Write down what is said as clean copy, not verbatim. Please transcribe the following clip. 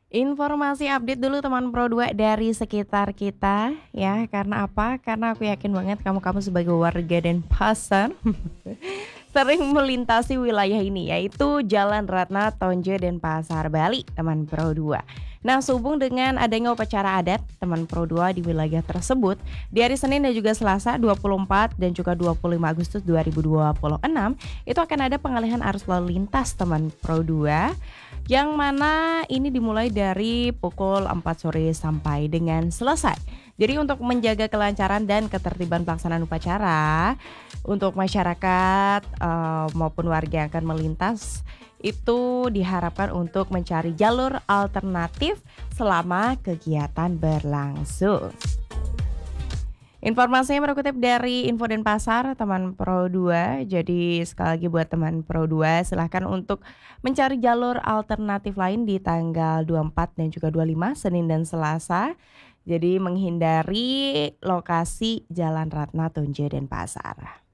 Informasi update dulu teman Pro 2 dari sekitar kita ya. Karena apa? Karena aku yakin banget kamu-kamu sebagai warga Denpasar sering melintasi wilayah ini yaitu Jalan Ratna Tonje Denpasar, Bali, teman Pro 2. Nah, sehubung dengan adanya upacara adat teman Pro 2 di wilayah tersebut di hari Senin dan juga Selasa 24 dan juga 25 Agustus 2026 itu akan ada pengalihan arus lalu lintas teman Pro 2 yang mana ini dimulai dari pukul 4 sore sampai dengan selesai. Jadi untuk menjaga kelancaran dan ketertiban pelaksanaan upacara untuk masyarakat maupun warga yang akan melintas itu diharapkan untuk mencari jalur alternatif selama kegiatan berlangsung. Informasinya baru kutip dari Info Denpasar, teman Pro 2. Jadi sekali lagi buat teman Pro 2, silahkan untuk mencari jalur alternatif lain di tanggal 24 dan juga 25, Senin dan Selasa. Jadi menghindari lokasi Jalan Ratna Tonje Denpasar.